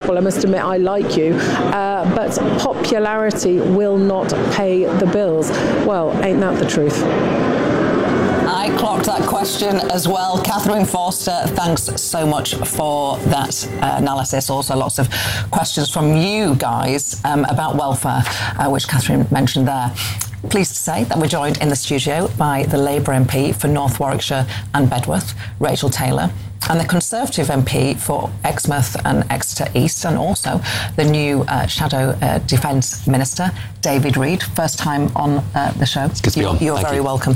well, I must admit I like you, but popularity will not pay the bills. Well, ain't that the truth? I clocked that question as well. Catherine Forster, thanks so much for that analysis. Also, lots of questions from you guys about welfare, which Catherine mentioned there. Pleased to say that we're joined in the studio by the Labour MP for North Warwickshire and Bedworth, Rachel Taylor, and the Conservative MP for Exmouth and Exeter East, and also the new Shadow Defence Minister, David Reid. First time on the show. It's good to be on. You're very welcome.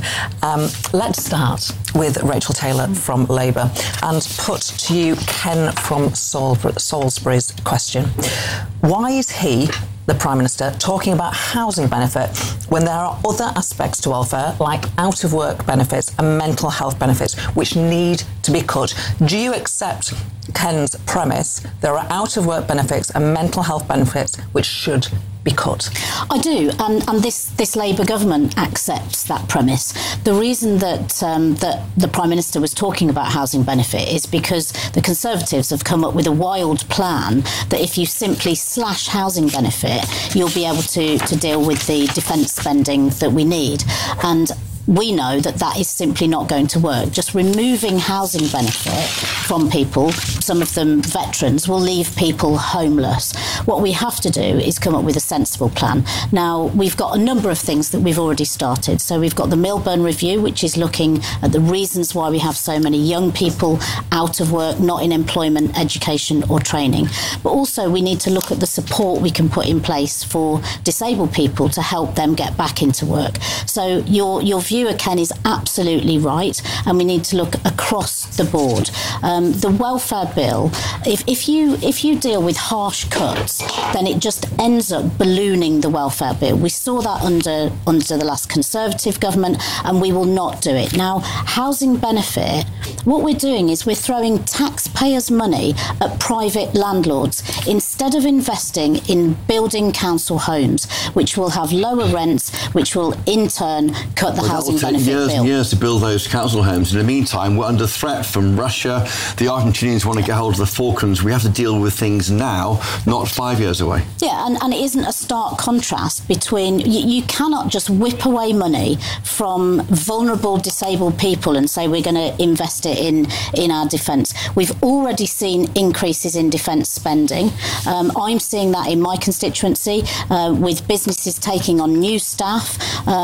Let's start with Rachel Taylor from Labour and put to you Ken from Salisbury's question. Why is he, the Prime Minister, talking about housing benefit when there are other aspects to welfare like out-of-work benefits and mental health benefits which need to be cut? Do you accept Ken's premise there are out-of-work benefits and mental health benefits which should be cut? I do, and this Labour government accepts that premise. The reason that the Prime Minister was talking about housing benefit is because the Conservatives have come up with a wild plan that if you simply slash housing benefit, you'll be able to deal with the defence spending that we need. And we know that that is simply not going to work. Just removing housing benefit from people, some of them veterans, will leave people homeless. What we have to do is come up with a sensible plan. Now, we've got a number of things that we've already started. So we've got the Milburn Review, which is looking at the reasons why we have so many young people out of work, not in employment, education or training. But also we need to look at the support we can put in place for disabled people to help them get back into work. So your view, Ken, is absolutely right, and we need to look across the board. The welfare bill, if you deal with harsh cuts, then it just ends up ballooning the welfare bill. We saw that under the last Conservative government, and we will not do it. Now, housing benefit, what we're doing is we're throwing taxpayers' money at private landlords instead of investing in building council homes, which will have lower rents, which will in turn cut the housing benefit bill. Years and years to build those council homes. In the meantime, we're under threat from Russia. The Argentinians want to get hold of the Falklands. We have to deal with things now, not 5 years away. Yeah, and it isn't a stark contrast between... You cannot just whip away money from vulnerable, disabled people and say we're going to invest it in our defence. We've already seen increases in defence spending. I'm seeing that in my constituency with businesses taking on new staff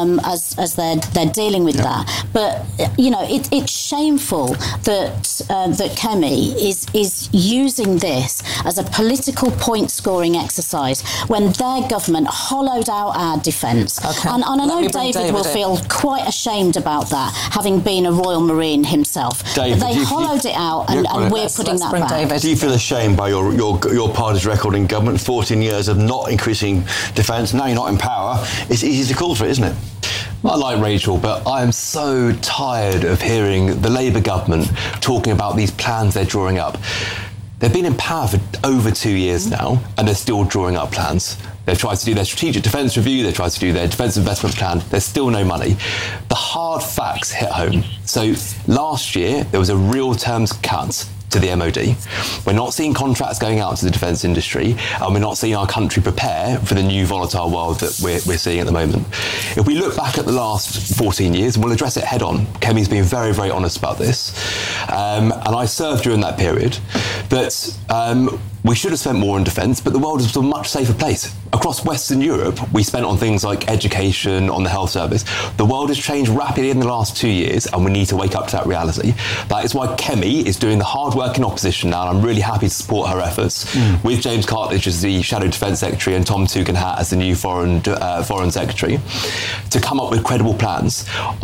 as they're dealing with that. But it's shameful that Kemi is using this as a political point scoring exercise when their government hollowed out our defence. Okay. And I know David will feel quite ashamed about that, having been a Royal Marine himself. David, they hollowed it out, and we're putting that back. David. Do you feel ashamed by your party's record in government? 14 years of not increasing defence. Now you're not in power. It's easy to call for it, isn't it? I like Rachel, but I am so tired of hearing the Labour government talking about these plans they're drawing up. They've been in power for over 2 years now, and they're still drawing up plans. They've tried to do their strategic defence review, they've tried to do their defence investment plan, there's still no money. The hard facts hit home. So last year, there was a real terms cut to the MOD. We're not seeing contracts going out to the defence industry, and we're not seeing our country prepare for the new volatile world that we're seeing at the moment. If we look back at the last 14 years, and we'll address it head on, Kemi's been very, very honest about this, and I served during that period, that we should have spent more on defence, but the world is a much safer place. Across Western Europe, we spent on things like education, on the health service. The world has changed rapidly in the last 2 years, and we need to wake up to that reality. That is why Kemi is doing the hard work in opposition now, and I'm really happy to support her efforts, with James Cartledge as the Shadow Defence Secretary and Tom Tugendhat as the new Foreign Secretary, to come up with credible plans.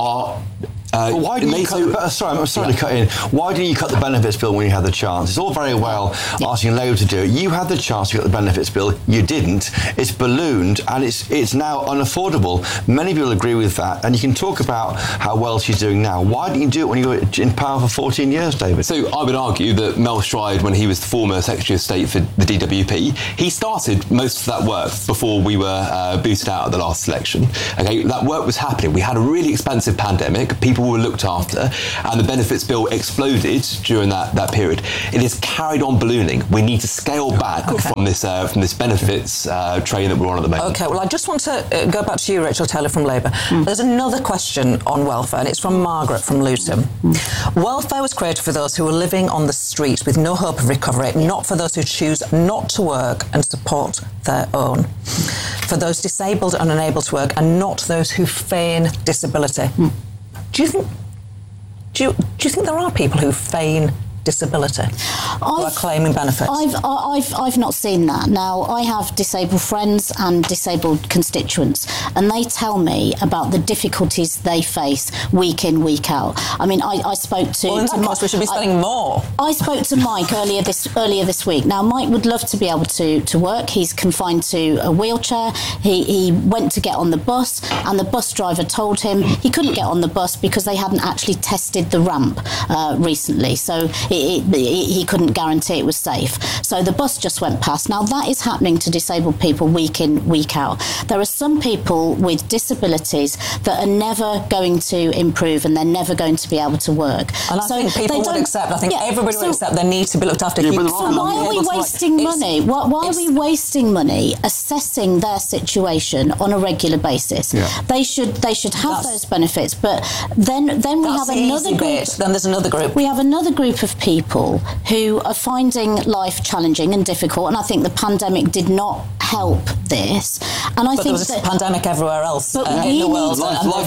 Why didn't you cut I'm sorry to cut in. Why didn't you cut the benefits bill when you had the chance? It's all very well asking Labour to do it. You had the chance to cut the benefits bill. You didn't. It's ballooned, and it's now unaffordable. Many people agree with that, and you can talk about how well she's doing now. Why didn't you do it when you were in power for 14 years, David? So I would argue that Mel Stride, when he was the former Secretary of State for the DWP, he started most of that work before we were booted out at the last election. Okay, that work was happening. We had a really expensive pandemic. People people were looked after, and the benefits bill exploded during that period. It is carried on ballooning. We need to scale back from this benefits train that we're on at the moment. Okay, well, I just want to go back to you, Rachel Taylor from Labour. There's another question on welfare, and it's from Margaret from Luton. Welfare was created for those who are living on the street with no hope of recovery, not for those who choose not to work and support their own. For those disabled and unable to work, and not those who feign disability. Do you think there are people who feign disability who are claiming benefits? I've not seen that. Now, I have disabled friends and disabled constituents, and they tell me about the difficulties they face week in, week out. I mean, I spoke to... Well, in that case, we should be spending more. I spoke to Mike earlier this week. Now, Mike would love to be able to work. He's confined to a wheelchair. He went to get on the bus, and the bus driver told him he couldn't get on the bus because they hadn't actually tested the ramp recently. So he couldn't guarantee it was safe. So the bus just went past. Now, that is happening to disabled people week in, week out. There are some people with disabilities that are never going to improve, and they're never going to be able to work. And I think people would accept, I think everybody would accept they need to be looked after. So why are we wasting money? Why are we wasting money assessing their situation on a regular basis? They should have those benefits, but then we have another group. Then there's another group. We have another group of people who are finding life challenging and difficult, and I think the pandemic did not help this. And I think there was a pandemic everywhere else in the world.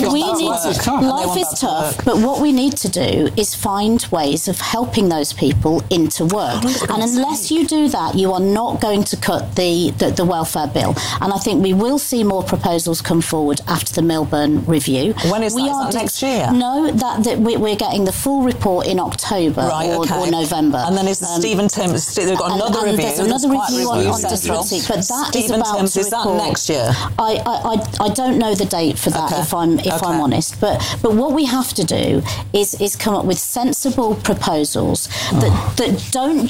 Life is tough, but what we need to do is find ways of helping those people into work. And unless you do that, you are not going to cut the welfare bill. And I think we will see more proposals come forward after the Milburn review. When is that? Is that next year? No, we're getting the full report in October or November. And then is Stephen Timms, they've got another review. There's another review on disability, but that Stephen is about Timms, is that next year? I don't know the date for that, if I'm honest. But what we have to do is come up with sensible proposals that don't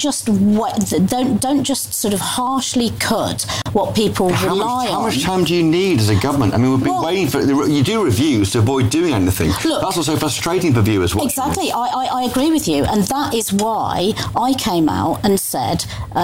just sort of harshly cut what people rely on. How much time do you need as a government? I mean, we've been waiting for... You do reviews to avoid doing anything. Look, that's also frustrating for viewers watching. Exactly. I agree with you. And that is why I came out and said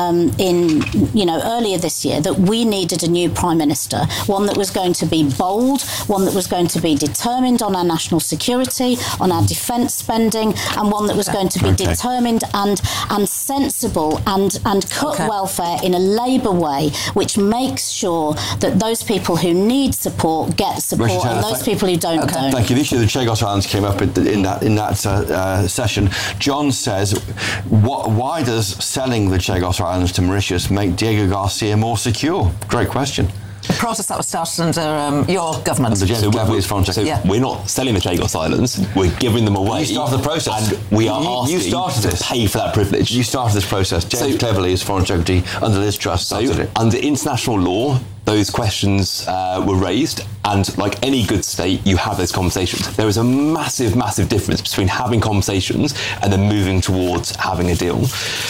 earlier this year that we needed a new Prime Minister, one that was going to be bold, one that was going to be determined on our national security, on our defence spending, and one that was going to be determined and sensible and cut welfare in a Labour way, which makes sure that those people who need support get support, and those people who don't. Thank you. The issue of the Chagos Islands came up in that session. John says, why does selling the Chagos Islands to Mauritius make Diego Garcia more secure? Great question. The process that was started under your government. We're not selling the Chagos Islands, we're giving them away. You started the process. And we are asking to pay for that privilege. You started this process. James Cleverly, as Foreign Secretary under Liz Truss, started it. Under international law, those questions were raised, and like any good state, you have those conversations. There is a massive, massive difference between having conversations and then moving towards having a deal.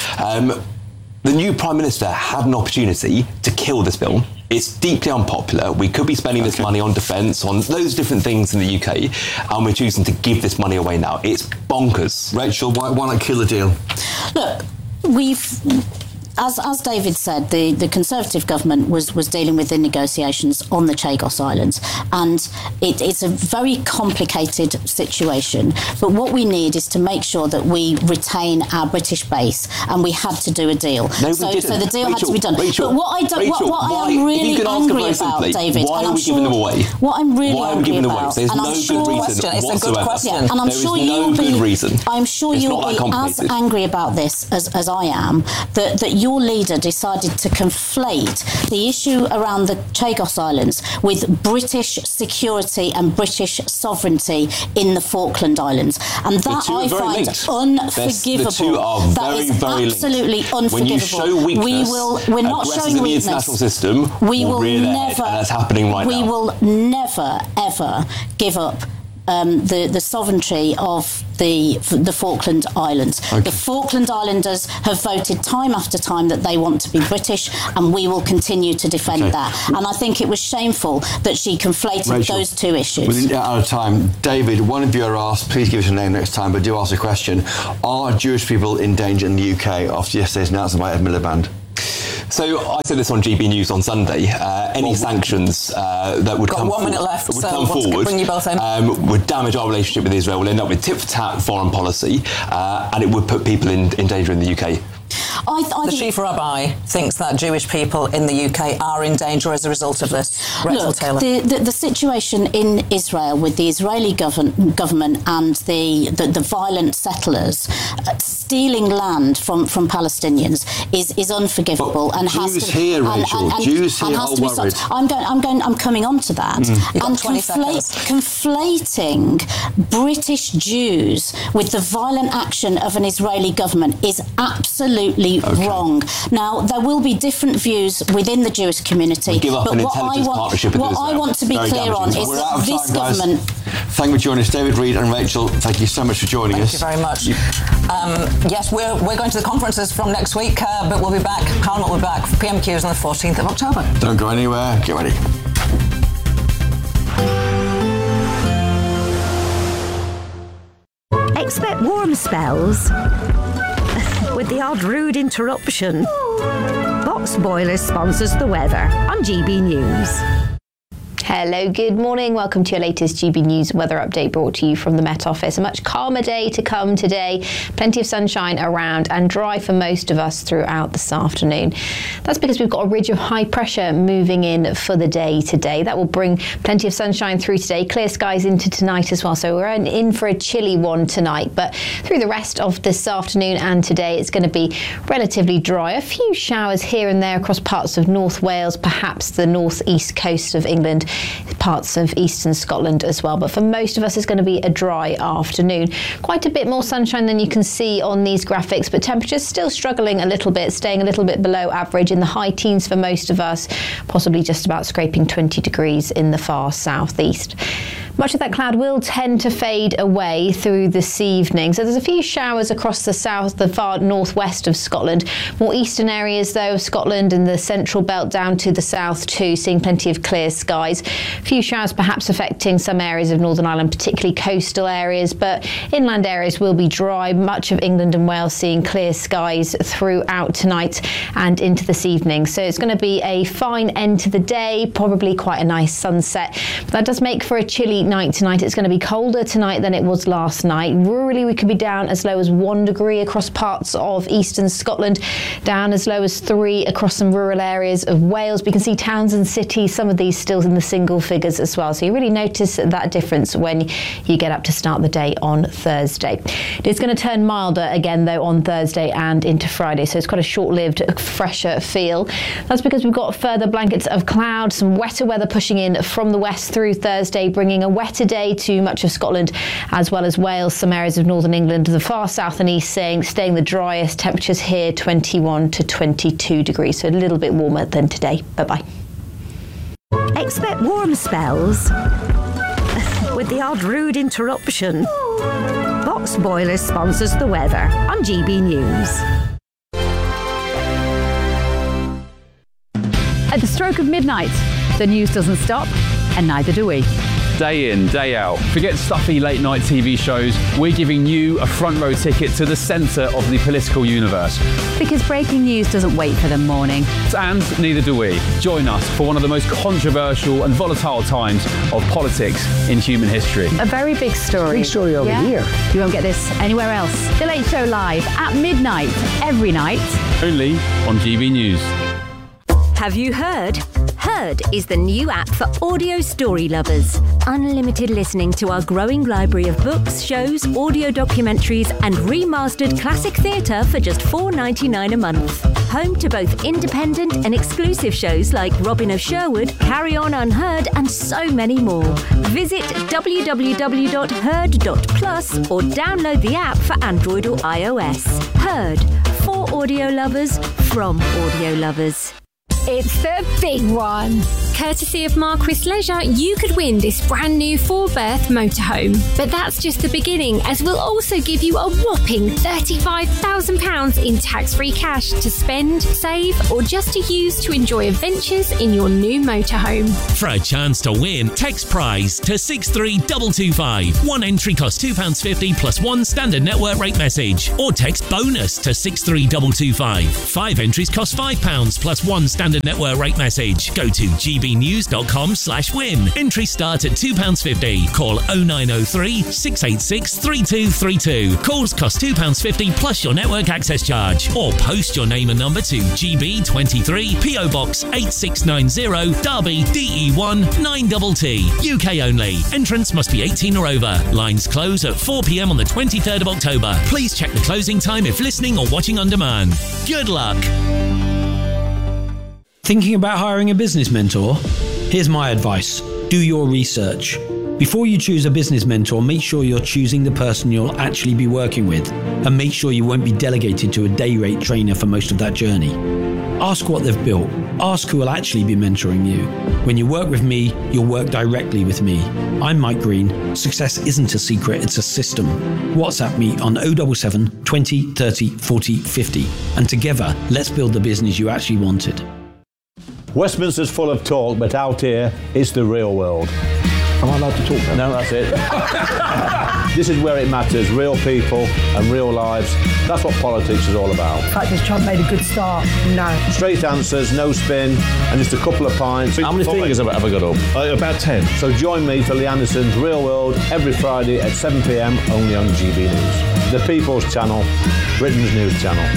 The new Prime Minister had an opportunity to kill this bill. It's deeply unpopular. We could be spending this money on defence, on those different things in the UK, and we're choosing to give this money away now. It's bonkers. Rachel, why not kill the deal? Look, As David said, the Conservative government was dealing with the negotiations on the Chagos Islands, and it's a very complicated situation. But what we need is to make sure that we retain our British base, and we had to do a deal. So the deal had to be done. But what I am really angry about, David, why are we giving them away? What I'm really angry about, There's no good reason whatsoever. It's a good question. And I'm sure you'll be. I'm sure you'll be as angry about this as I am. That your leader decided to conflate the issue around the Chagos Islands with British security and British sovereignty in the Falkland Islands. And that I find unforgivable. The two are very, very absolutely linked. unforgivable. When you show weakness, we're not showing weakness. The international system we will rear their never, head, and that's happening right now. We will never, ever give up the sovereignty of the Falkland Islands. Okay. The Falkland Islanders have voted time after time that they want to be British, and we will continue to defend that. And I think it was shameful that she conflated Rachel, those two issues. We're out of time. David, one of you are asked, please give us your name next time, but do ask a question. Are Jewish people in danger in the UK after yesterday's announcement by Ed Miliband? So I said this on GB News on Sunday. Any sanctions that would come 1 minute left, would so come forward bring you both in. would damage our relationship with Israel. We'll end up with tit-for-tat foreign policy, and it would put people in danger in the UK. I The chief rabbi thinks that Jewish people in the UK are in danger as a result of this. Rachel Taylor. The situation in Israel with the Israeli government and the violent settlers stealing land from Palestinians is unforgivable and has Jews to here, Rachel. Jews here has are to be worried. stopped. I'm coming on to that. And 20 seconds. conflating British Jews with the violent action of an Israeli government is absolutely wrong. Now, there will be different views within the Jewish community, Give up but an what intelligence partnership with I Israel. want to be Very clear on damaging. is We're out that of this time, guys. government... Thank you for joining us. David Reed and Rachel, thank you so much for joining us. Thank you very much. Yes, we're going to the conferences from next week, but we'll be back. Parliament will be back for PMQs on the 14th of October. Don't go anywhere. Get ready. Expect warm spells with the odd rude interruption. Box Boilers sponsors the weather on GB News. Hello, good morning. Welcome to your latest GB News weather update brought to you from the Met Office. A much calmer day to come today. Plenty of sunshine around and dry for most of us throughout this afternoon. That's because we've got a ridge of high pressure moving in for the day today. That will bring plenty of sunshine through today. Clear skies into tonight as well. So we're in for a chilly one tonight. But through the rest of this afternoon and today, it's going to be relatively dry. A few showers here and there across parts of North Wales, perhaps the northeast coast of England, parts of eastern Scotland as well. But for most of us, it's going to be a dry afternoon. Quite a bit more sunshine than you can see on these graphics, but temperatures still struggling a little bit, staying a little bit below average in the high teens for most of us, possibly just about scraping 20 degrees in the far southeast. Much of that cloud will tend to fade away through this evening. So there's a few showers across the south, the far northwest of Scotland. More eastern areas, though, of Scotland and the central belt down to the south too, seeing plenty of clear skies. A few showers perhaps affecting some areas of Northern Ireland, particularly coastal areas, but inland areas will be dry. Much of England and Wales seeing clear skies throughout tonight and into this evening. So it's going to be a fine end to the day, probably quite a nice sunset. But that does make for a chilly night tonight. It's going to be colder tonight than it was last night. Rurally, we could be down as low as 1 degree across parts of eastern Scotland, down as low as 3 across some rural areas of Wales. We can see towns and cities, some of these still in the single figures as well. So you really notice that difference when you get up to start the day on Thursday. It's going to turn milder again, though, on Thursday and into Friday. So it's quite a short-lived, fresher feel. That's because we've got further blankets of cloud, some wetter weather pushing in from the west through Thursday, bringing a wetter day to much of Scotland as well as Wales, some areas of northern England, the far south and east staying the driest. Temperatures here 21 to 22 degrees, so a little bit warmer than today. Bye-bye. Expect warm spells with the odd rude interruption. Box Boilers sponsors the weather on GB News. At the stroke of midnight, the news doesn't stop, and neither do we. Day in, day out. Forget stuffy late night TV shows. We're giving you a front row ticket to the centre of the political universe. Because breaking news doesn't wait for the morning. And neither do we. Join us for one of the most controversial and volatile times of politics in human history. A very big story. Big story over here. You won't get this anywhere else. The Late Show live at midnight, every night. Only on GB News. Have you heard? Heard is the new app for audio story lovers. Unlimited listening to our growing library of books, shows, audio documentaries and remastered classic theatre for just $4.99 a month. Home to both independent and exclusive shows like Robin of Sherwood, Carry On Unheard and so many more. Visit www.heard.plus or download the app for Android or iOS. Heard, for audio lovers, from audio lovers. It's the big one. Courtesy of Marquis Leisure, you could win this brand new 4-berth motorhome. But that's just the beginning, as we'll also give you a whopping £35,000 in tax-free cash to spend, save, or just to use to enjoy adventures in your new motorhome. For a chance to win, text prize to 63225. One entry costs £2.50 plus one standard network rate message. Or text bonus to 63225. 5 entries cost £5 plus one standard network rate message. Go to gbnews.com/win. Entries start at £2.50. Call 0903 686 3232. Calls cost £2.50 plus your network access charge. Or post your name and number to GB23 PO Box 8690 Derby DE1 9TT. UK only. Entrance must be 18 or over. Lines close at 4 p.m. on the 23rd of October. Please check the closing time if listening or watching on demand. Good luck. Thinking about hiring a business mentor? Here's my advice. Do your research. Before you choose a business mentor, make sure you're choosing the person you'll actually be working with, and make sure you won't be delegated to a day rate trainer for most of that journey. Ask what they've built. Ask who will actually be mentoring you. When you work with me, you'll work directly with me. I'm Mike Green. Success isn't a secret, it's a system. WhatsApp me on 077 20 30 40 50. And together, let's build the business you actually wanted. Westminster's full of talk, but out here, it's the real world. Am I allowed to talk then? No, that's it. This is where it matters, real people and real lives. That's what politics is all about. The fact is Trump made a good start, no. Straight answers, no spin, and just a couple of pints. How many fingers have I got up? About 10. So join me for Lee Anderson's Real World every Friday at 7 p.m. only on GB News. The People's Channel, Britain's news channel.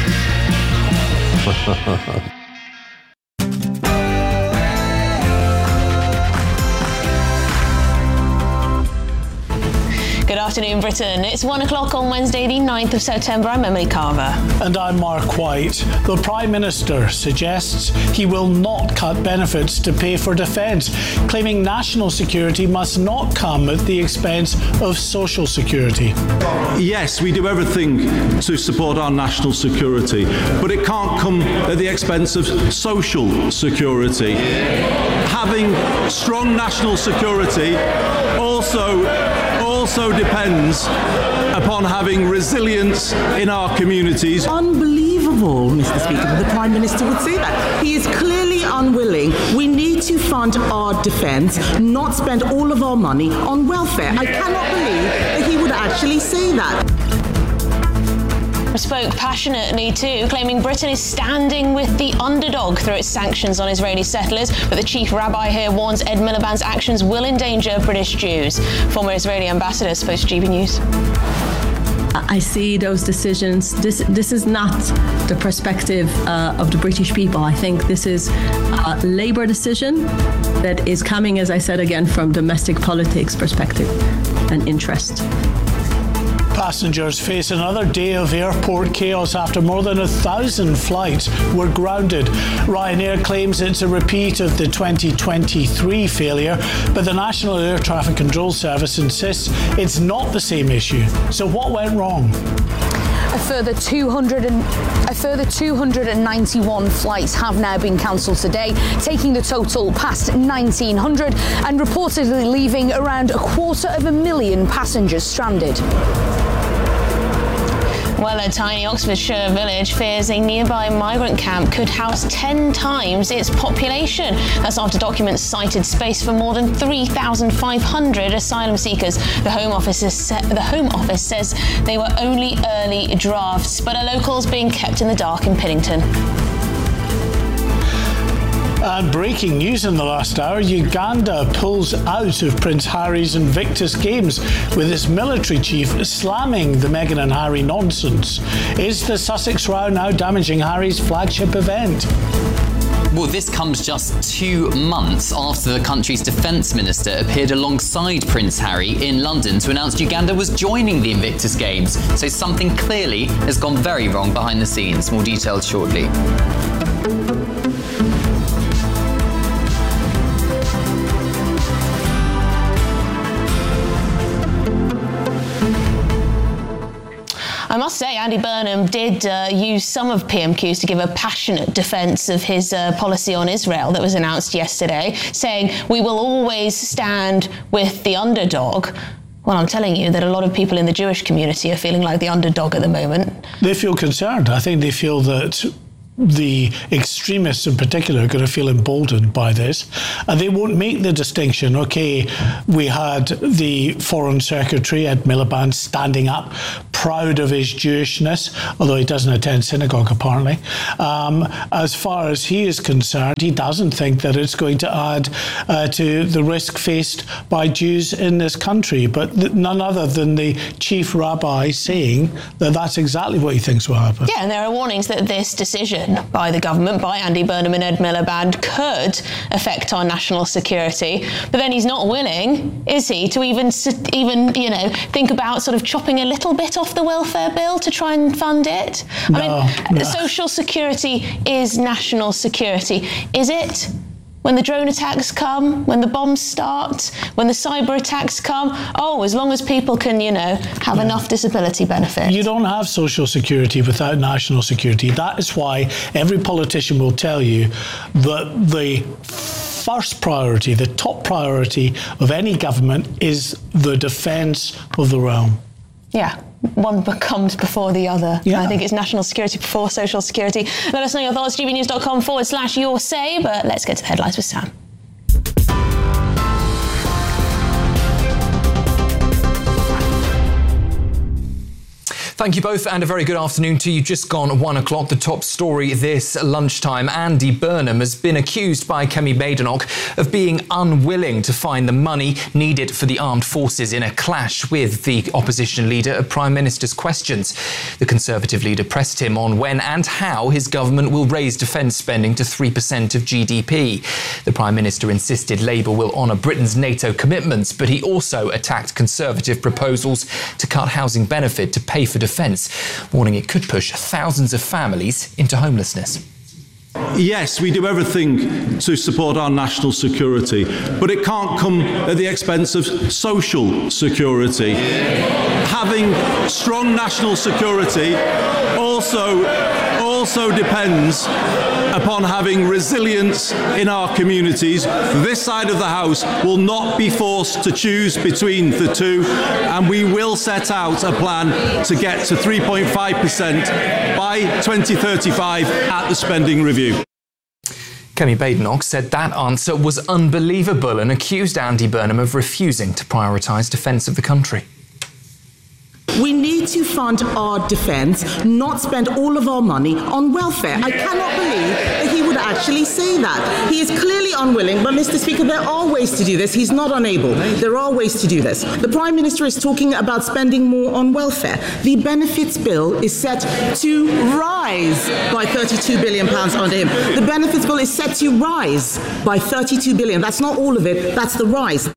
Good afternoon, Britain. It's 1 o'clock on Wednesday, the 9th of September. I'm Emily Carver. And I'm Mark White. The Prime Minister suggests he will not cut benefits to pay for defence, claiming national security must not come at the expense of social security. Yes, we do everything to support our national security, but it can't come at the expense of social security. Having strong national security also depends upon having resilience in our communities. Unbelievable, Mr. Speaker, that the Prime Minister would say that. He is clearly unwilling. We need to fund our defence, not spend all of our money on welfare. I cannot believe that he would actually say that. Spoke passionately too, claiming Britain is standing with the underdog through its sanctions on Israeli settlers, but the chief rabbi here warns Ed Miliband's actions will endanger British Jews. Former Israeli ambassador spoke to GB News. I see those decisions. This is not the perspective of the British people. I think this is a Labour decision that is coming, as I said again, from domestic politics perspective and interest. Passengers face another day of airport chaos after more than 1,000 flights were grounded. Ryanair claims it's a repeat of the 2023 failure, but the National Air Traffic Control Service insists it's not the same issue. So what went wrong? A further 291 flights have now been cancelled today, taking the total past 1,900 and reportedly leaving around 250,000 passengers stranded. Well, a tiny Oxfordshire village fears a nearby migrant camp could house 10 times its population. That's after documents cited space for more than 3,500 asylum seekers. The Home Office says they were only early drafts, but are locals being kept in the dark in Piddington. And breaking news in the last hour, Uganda pulls out of Prince Harry's Invictus Games, with its military chief slamming the Meghan and Harry nonsense. Is the Sussex row now damaging Harry's flagship event? Well, this comes just 2 months after the country's defence minister appeared alongside Prince Harry in London to announce Uganda was joining the Invictus Games. So something clearly has gone very wrong behind the scenes. More details shortly. I must say, I Andy Burnham did use some of PMQs to give a passionate defence of his policy on Israel that was announced yesterday, saying we will always stand with the underdog. Well, I'm telling you that a lot of people in the Jewish community are feeling like the underdog at the moment. They feel concerned. I think they feel that the extremists in particular are going to feel emboldened by this, and they won't make the distinction. Okay, we had the Foreign Secretary, Ed Miliband, standing up, proud of his Jewishness, although he doesn't attend synagogue apparently. As far as he is concerned, he doesn't think that it's going to add to the risk faced by Jews in this country, but none other than the chief rabbi saying that that's exactly what he thinks will happen. Yeah, and there are warnings that this decision by the government, by Andy Burnham and Ed Miliband, could affect our national security. But then he's not willing, is he, to even think about sort of chopping a little bit off the welfare bill to try and fund it? No. Social security is national security. Is it? When the drone attacks come, when the bombs start, when the cyber attacks come, as long as people can, have enough disability benefit. You don't have social security without national security. That is why every politician will tell you that the first priority, the top priority of any government is the defence of the realm. Yeah. One comes before the other. Yeah. I think it's national security before social security. Let us know your thoughts, gbnews.com/your say, but let's get to the headlines with Sam. Thank you both, and a very good afternoon to you. Just gone 1 o'clock. The top story this lunchtime. Andy Burnham has been accused by Kemi Badenoch of being unwilling to find the money needed for the armed forces in a clash with the opposition leader at Prime Minister's questions. The Conservative leader pressed him on when and how his government will raise defence spending to 3% of GDP. The Prime Minister insisted Labour will honour Britain's NATO commitments, but he also attacked Conservative proposals to cut housing benefit to pay for defence, warning it could push thousands of families into homelessness. Yes, we do everything to support our national security, but it can't come at the expense of social security. Having strong national security also depends upon having resilience in our communities. This side of the House will not be forced to choose between the two, and we will set out a plan to get to 3.5% by 2035 at the spending review. Kemi Badenoch said that answer was unbelievable and accused Andy Burnham of refusing to prioritise defence of the country. We need to fund our defence, not spend all of our money on welfare. I cannot believe that he would actually say that. He is clearly unwilling, but Mr. Speaker, there are ways to do this. He's not unable. There are ways to do this. The Prime Minister is talking about spending more on welfare. The benefits bill is set to rise by £32 billion under him. The benefits bill is set to rise by £32 billion. That's not all of it. That's the rise.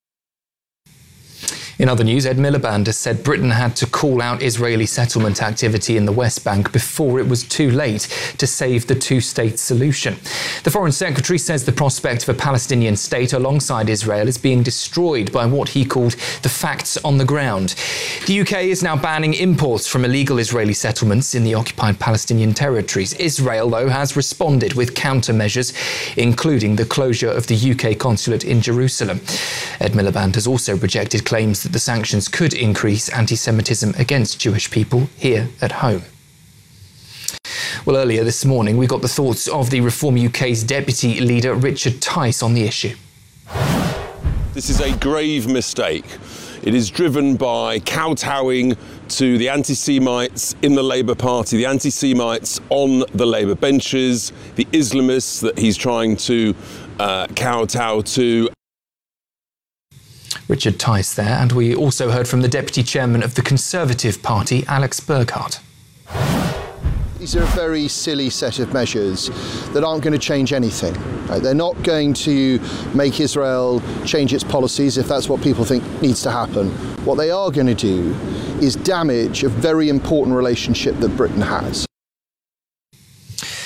In other news, Ed Miliband has said Britain had to call out Israeli settlement activity in the West Bank before it was too late to save the two-state solution. The Foreign Secretary says the prospect of a Palestinian state alongside Israel is being destroyed by what he called the facts on the ground. The UK is now banning imports from illegal Israeli settlements in the occupied Palestinian territories. Israel, though, has responded with countermeasures, including the closure of the UK consulate in Jerusalem. Ed Miliband has also rejected claims that the sanctions could increase anti-Semitism against Jewish people here at home. Well, earlier this morning, we got the thoughts of the Reform UK's deputy leader, Richard Tice, on the issue. This is a grave mistake. It is driven by kowtowing to the anti-Semites in the Labour Party, the anti-Semites on the Labour benches, the Islamists that he's trying to kowtow to. Richard Tice there, and we also heard from the Deputy Chairman of the Conservative Party, Alex Burghardt. These are a very silly set of measures that aren't going to change anything. Right? They're not going to make Israel change its policies if that's what people think needs to happen. What they are going to do is damage a very important relationship that Britain has.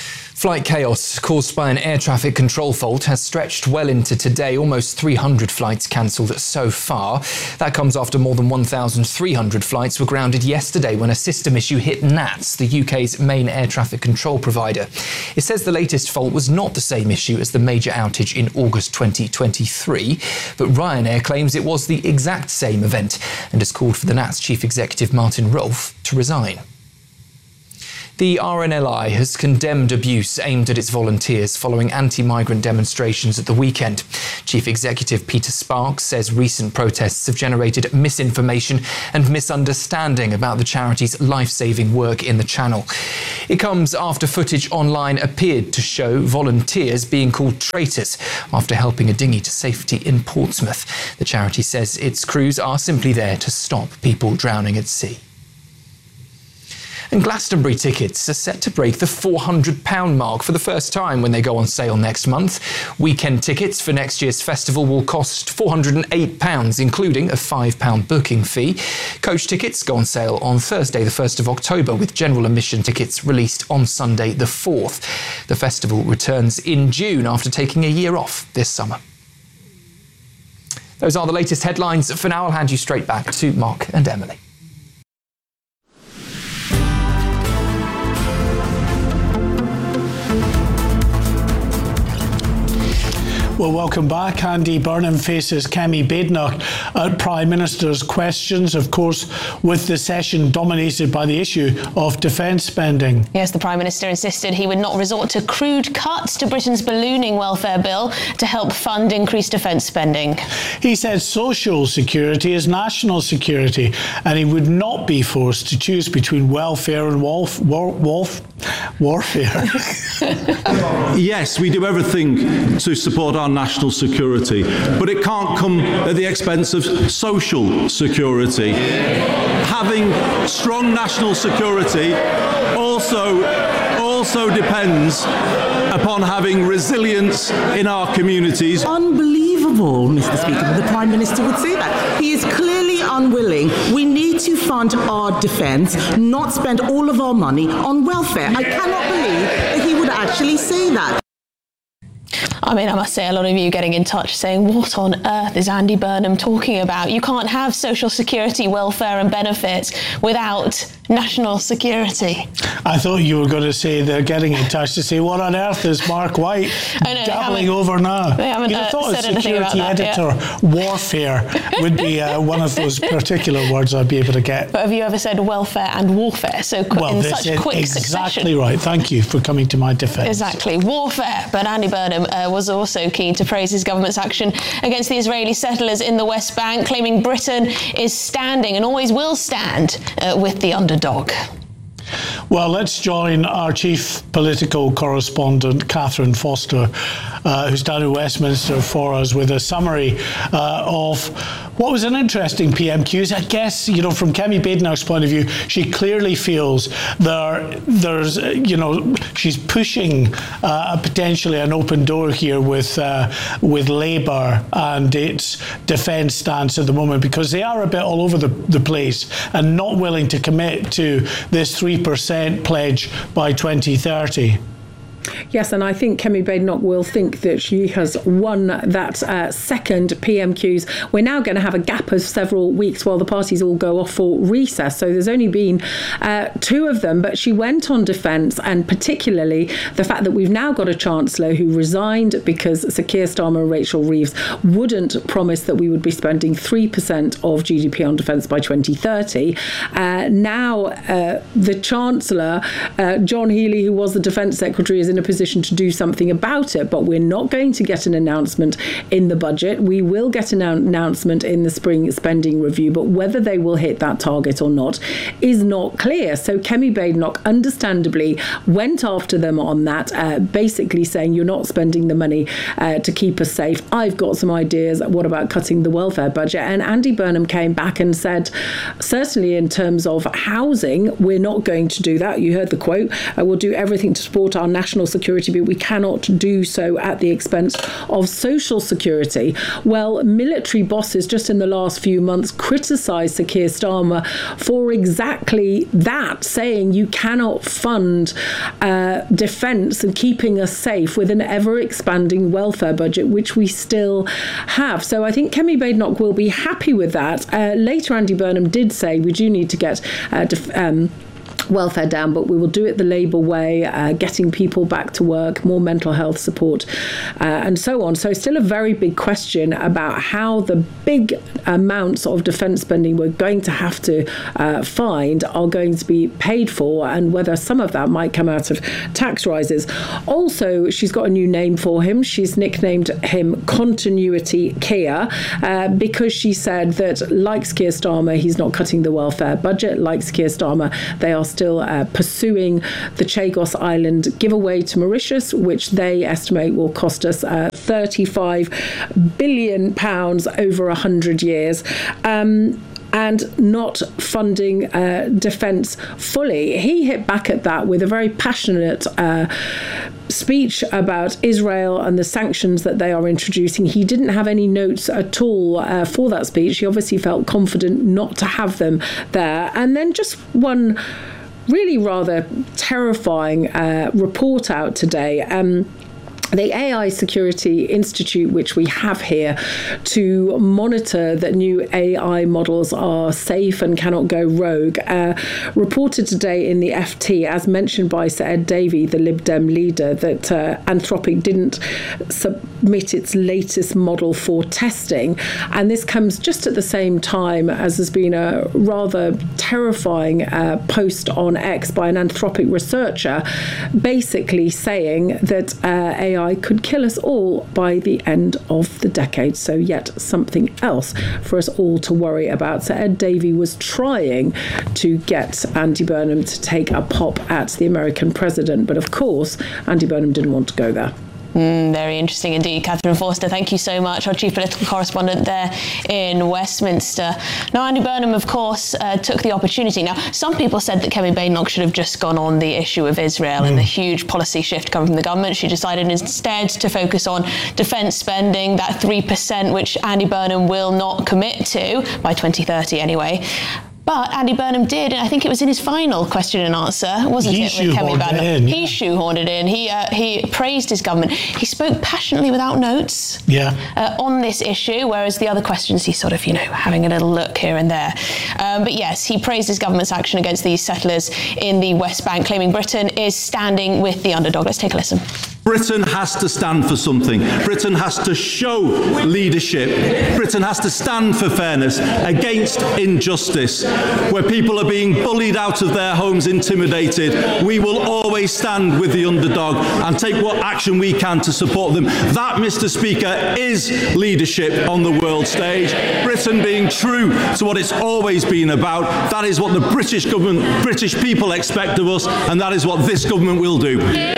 Flight chaos caused by an air traffic control fault has stretched well into today. Almost 300 flights cancelled so far. That comes after more than 1,300 flights were grounded yesterday when a system issue hit NATS, the UK's main air traffic control provider. It says the latest fault was not the same issue as the major outage in August 2023, but Ryanair claims it was the exact same event and has called for the NATS chief executive Martin Rolfe to resign. The RNLI has condemned abuse aimed at its volunteers following anti-migrant demonstrations at the weekend. Chief Executive Peter Sparks says recent protests have generated misinformation and misunderstanding about the charity's life-saving work in the Channel. It comes after footage online appeared to show volunteers being called traitors after helping a dinghy to safety in Portsmouth. The charity says its crews are simply there to stop people drowning at sea. And Glastonbury tickets are set to break the £400 mark for the first time when they go on sale next month. Weekend tickets for next year's festival will cost £408, including a £5 booking fee. Coach tickets go on sale on Thursday, the 1st of October, with general admission tickets released on Sunday, the 4th. The festival returns in June after taking a year off this summer. Those are the latest headlines. For now, I'll hand you straight back to Mark and Emily. Well, welcome back. Andy Burnham faces Kemi Badenoch at Prime Minister's questions, of course, with the session dominated by the issue of defence spending. Yes, the Prime Minister insisted he would not resort to crude cuts to Britain's ballooning welfare bill to help fund increased defence spending. He said social security is national security and he would not be forced to choose between welfare and warfare. Yes, we do everything to support our national security, but it can't come at the expense of social security. Having strong national security also depends upon having resilience in our communities. Unbelievable, Mr. Speaker, that the Prime Minister would say that. He is clearly unwilling. We need to fund our defence, not spend all of our money on welfare. I cannot believe that he would actually say that. I mean, I must say, a lot of you getting in touch saying, what on earth is Andy Burnham talking about? You can't have social security, welfare and benefits without national security. I thought you were going to say they're getting in touch to say, what on earth is Mark White dabbling over now? They haven't said anything about that yet. Security editor, warfare would be one of those particular words I'd be able to get. But have you ever said welfare and warfare? So in such quick succession. Exactly right. Thank you for coming to my defence. Exactly. Warfare. But Andy Burnham was also keen to praise his government's action against the Israeli settlers in the West Bank, claiming Britain is standing and always will stand with the underdog. Well, let's join our chief political correspondent, Catherine Foster, who's down in Westminster for us with a summary of what was an interesting PMQs. I guess, from Kemi Badenoch's point of view, she clearly feels there's, she's pushing potentially an open door here with Labour and its defence stance at the moment, because they are a bit all over the place and not willing to commit to this 3% pledge by 2030. Yes, and I think Kemi Badenoch will think that she has won that second PMQs. We're now going to have a gap of several weeks while the parties all go off for recess. So there's only been two of them, but she went on defence, and particularly the fact that we've now got a Chancellor who resigned because Sir Keir Starmer and Rachel Reeves wouldn't promise that we would be spending 3% of GDP on defence by 2030. Now the Chancellor, John Healey, who was the Defence Secretary, is in a position to do something about it, but we're not going to get an announcement in the budget. We will get an announcement in the spring spending review, but whether they will hit that target or not is not clear. So Kemi Badenoch understandably went after them on that, basically saying you're not spending the money to keep us safe. I've got some ideas. What about cutting the welfare budget? And Andy Burnham came back and said, certainly in terms of housing, we're not going to do that. You heard the quote, we'll do everything to support our national national security, but we cannot do so at the expense of social security. Well, military bosses just in the last few months criticised Sir Keir Starmer for exactly that, saying you cannot fund defence and keeping us safe with an ever-expanding welfare budget, which we still have. So I think Kemi Badenoch will be happy with that. Later, Andy Burnham did say we do need to get welfare down, but we will do it the Labour way, getting people back to work, more mental health support, and so on. So still a very big question about how the big amounts of defence spending we're going to have to find are going to be paid for, and whether some of that might come out of tax rises. Also, she's got a new name for him. She's nicknamed him Continuity Keir, because she said that, like Keir Starmer, he's not cutting the welfare budget. Like Keir Starmer, they are still pursuing the Chagos Island giveaway to Mauritius, which they estimate will cost us £35 billion over 100 years. And not funding defence fully. He hit back at that with a very passionate speech about Israel and the sanctions that they are introducing. He didn't have any notes at all for that speech. He obviously felt confident not to have them there. And then just one really rather terrifying report out today. The AI Security Institute, which we have here to monitor that new AI models are safe and cannot go rogue, reported today in the FT, as mentioned by Sir Ed Davey, the Lib Dem leader, that Anthropic didn't submit its latest model for testing. And this comes just at the same time as there's been a rather terrifying post on X by an Anthropic researcher, basically saying that AI could kill us all by the end of the decade. So yet something else for us all to worry about. So Ed Davey was trying to get Andy Burnham to take a pop at the American president, but of course Andy Burnham didn't want to go there. Very interesting indeed. Catherine Forster, thank you so much, our chief political correspondent there in Westminster. Now, Andy Burnham, of course, took the opportunity. Now, some people said that Kemi Badenoch should have just gone on the issue of Israel and the huge policy shift coming from the government. She decided instead to focus on defence spending, that 3%, which Andy Burnham will not commit to by 2030 anyway. But Andy Burnham did, and I think it was in his final question and answer, wasn't it, with Kemi Badenoch? He shoehorned it in. He praised his government. He spoke passionately without notes on this issue, whereas the other questions he's sort of, having a little look here and there. But yes, he praised his government's action against these settlers in the West Bank, claiming Britain is standing with the underdog. Let's take a listen. Britain has to stand for something. Britain has to show leadership. Britain has to stand for fairness against injustice. Where people are being bullied out of their homes, intimidated, we will always stand with the underdog and take what action we can to support them. That, Mr. Speaker, is leadership on the world stage. Britain being true to what it's always been about. That is what the British government, British people expect of us, and that is what this government will do.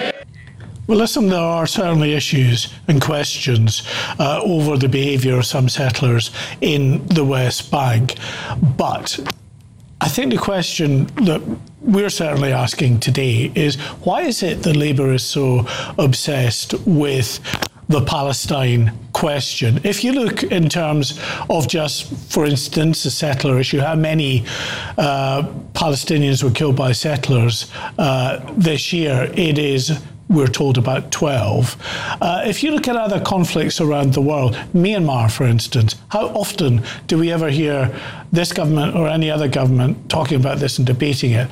Well, listen, there are certainly issues and questions over the behaviour of some settlers in the West Bank. But I think the question that we're certainly asking today is, why is it that Labour is so obsessed with the Palestine question? If you look in terms of just, for instance, the settler issue, how many Palestinians were killed by settlers this year, it is, we're told, about 12. If you look at other conflicts around the world, Myanmar, for instance, how often do we ever hear this government or any other government talking about this and debating it?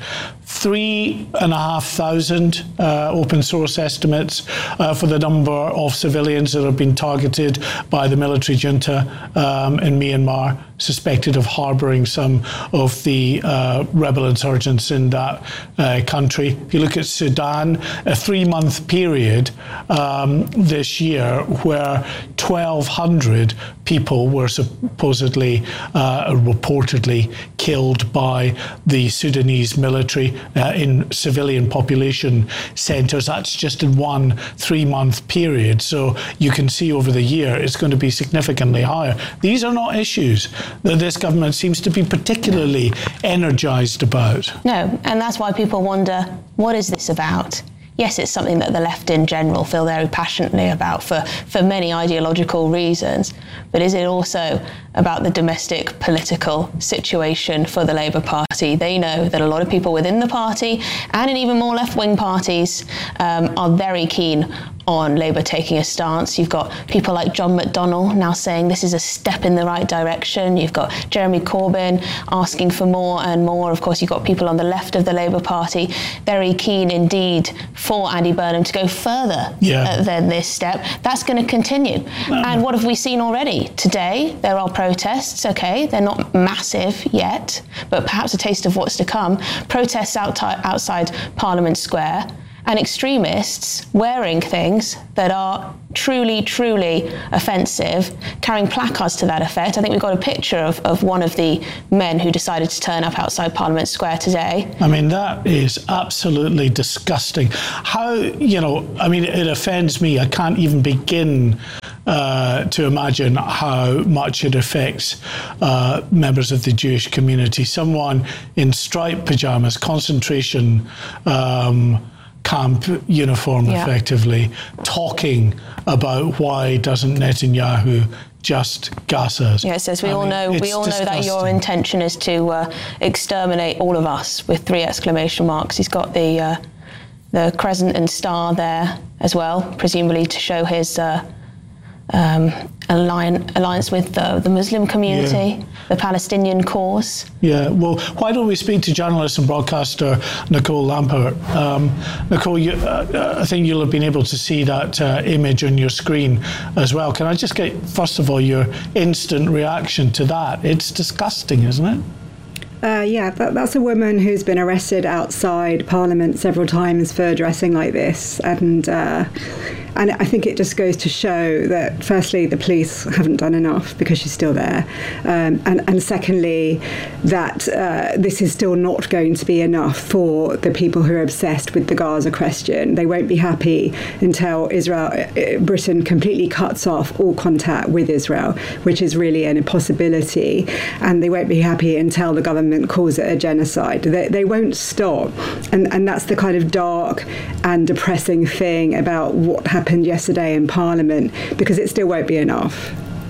3,500 open source estimates for the number of civilians that have been targeted by the military junta in Myanmar, suspected of harbouring some of the rebel insurgents in that country. If you look at Sudan, a 3-month period this year where 1,200 people were supposedly, reportedly killed by the Sudanese military in civilian population centres. That's just in one 3-month period. So you can see over the year it's going to be significantly higher. These are not issues that this government seems to be particularly energised about. No, and that's why people wonder, what is this about? yes, it's something that the left in general feel very passionately about for many ideological reasons, but is it also about the domestic political situation for the Labour Party? They know that a lot of people within the party and in even more left-wing parties are very keen on Labour taking a stance. You've got people like John McDonnell now saying this is a step in the right direction. You've got Jeremy Corbyn asking for more and more. Of course, you've got people on the left of the Labour Party very keen indeed for Andy Burnham to go further than this step. That's going to continue. And what have we seen already? Today, there are protests, okay? They're not massive yet, but perhaps a taste of what's to come. Protests outside Parliament Square, and extremists wearing things that are truly, truly offensive, carrying placards to that effect. I think we've got a picture of one of the men who decided to turn up outside Parliament Square today. I mean, that is absolutely disgusting. How, it offends me. I can't even begin to imagine how much it affects members of the Jewish community. Someone in striped pajamas, concentration camp uniform, effectively, talking about why doesn't Netanyahu just Gaza? Yeah, it says we all know that your intention is to exterminate all of us, with 3 exclamation marks. He's got the crescent and star there as well, presumably to show his alliance with the Muslim community, the Palestinian cause. Yeah, well, why don't we speak to journalist and broadcaster Nicole Lampert? Nicole, I think you'll have been able to see that image on your screen as well. Can I just get, first of all, your instant reaction to that? It's disgusting, isn't it? That's a woman who's been arrested outside Parliament several times for dressing like this, and I think it just goes to show that, firstly, the police haven't done enough because she's still there, and secondly, that this is still not going to be enough for the people who are obsessed with the Gaza question. They won't be happy until Britain completely cuts off all contact with Israel, which is really an impossibility, and they won't be happy until the government calls it a genocide. They won't stop, and that's the kind of dark and depressing thing about what happened yesterday in Parliament, because it still won't be enough.